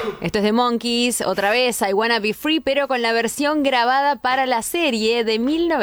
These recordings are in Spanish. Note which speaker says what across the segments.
Speaker 1: Esto es de Monkees, otra vez I Wanna Be Free, pero con la versión grabada para la serie de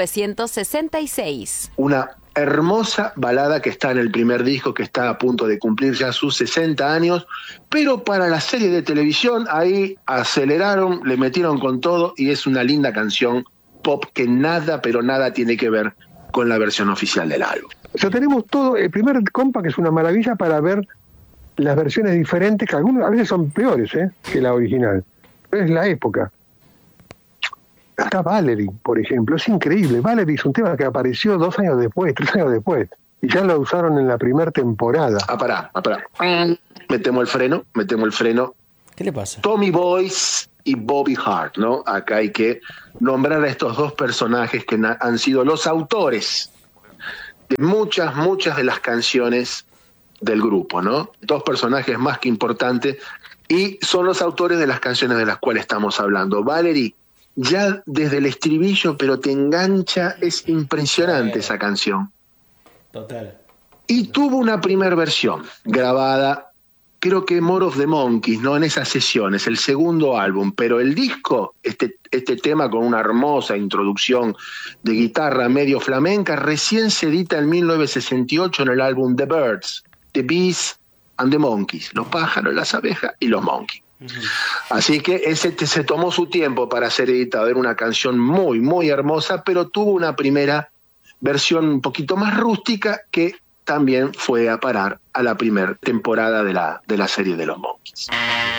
Speaker 1: 1966.
Speaker 2: Una hermosa balada que está en el primer disco, que está a punto de cumplir ya sus 60 años, pero para la serie de televisión ahí aceleraron, le metieron con todo y es una linda canción pop que nada, pero nada tiene que ver con la versión oficial del álbum.
Speaker 3: O sea, tenemos todo, el primer Compact es una maravilla para ver las versiones diferentes, que algunas a veces son peores que la original, pero es la época. Está Valerie, por ejemplo, es increíble. Valerie es un tema que apareció 2 años después, 3 años después, y ya lo usaron en la primera temporada.
Speaker 2: Pará. Metemos el freno.
Speaker 4: ¿Qué le pasa?
Speaker 2: Tommy Boyce y Bobby Hart, ¿no? Acá hay que nombrar a estos dos personajes que han sido los autores de muchas de las canciones del grupo, ¿no? Dos personajes más que importantes y son los autores de las canciones de las cuales estamos hablando. Valerie, ya desde el estribillo, pero te engancha, es impresionante esa canción.
Speaker 4: Total.
Speaker 2: Y tuvo una primera versión grabada, creo que More of the Monkees, ¿no? En esas sesiones, el segundo álbum, pero el disco, este tema con una hermosa introducción de guitarra medio flamenca, recién se edita en 1968 en el álbum The Birds, The Bees and the Monkeys, los pájaros, las abejas y los monkeys. Así que ese se tomó su tiempo para ser editado, era una canción muy hermosa, pero tuvo una primera versión un poquito más rústica que también fue a parar a la primera temporada de la serie de los Monkees.